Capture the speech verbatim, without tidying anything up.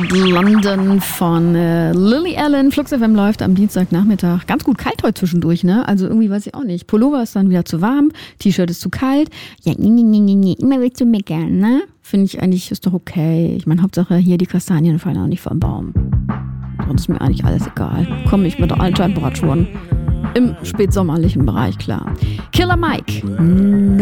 Bad London von äh, Lily Allen. Flux F M läuft am Dienstagnachmittag. Ganz gut kalt heute zwischendurch, ne? Also irgendwie weiß ich auch nicht. Pullover ist dann wieder zu warm, T-Shirt ist zu kalt. Ja, nee, nee, nee, nee, immer willst du meckern, ne? Finde ich eigentlich, ist doch okay. Ich meine, Hauptsache hier die Kastanien fallen auch nicht vom Baum. Sonst ist mir eigentlich alles egal. Komme ich mit allen Temperaturen im spätsommerlichen Bereich klar. Killer Mike.